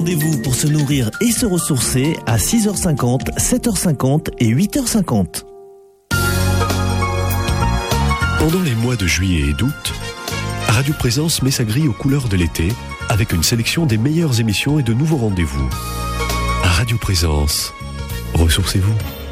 rendez-vous pour se nourrir et se ressourcer à 6h50, 7h50 et 8h50. Pendant les mois de juillet et d'août, Radio Présence met sa grille aux couleurs de l'été avec une sélection des meilleures émissions et de nouveaux rendez-vous. Radio Présence, ressourcez-vous.